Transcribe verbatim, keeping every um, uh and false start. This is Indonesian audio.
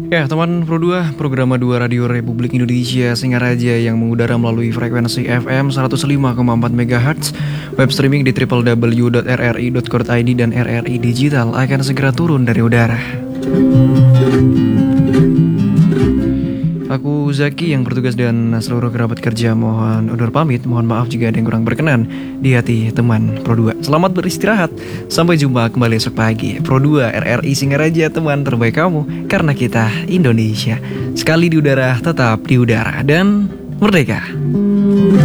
Ya teman Pro dua, program dua Radio Republik Indonesia Singaraja yang mengudara melalui frekuensi F M seratus lima koma empat megahertz, web streaming di w w w dot r r i dot co dot i d dan R R I Digital akan segera turun dari udara. Aku Zaki yang bertugas dan seluruh kerabat kerja mohon undur pamit. Mohon maaf jika ada yang kurang berkenan di hati teman Pro dua. Selamat beristirahat. Sampai jumpa kembali esok pagi. Pro dua R R I Singaraja, teman terbaik kamu, karena kita Indonesia. Sekali di udara, tetap di udara dan merdeka.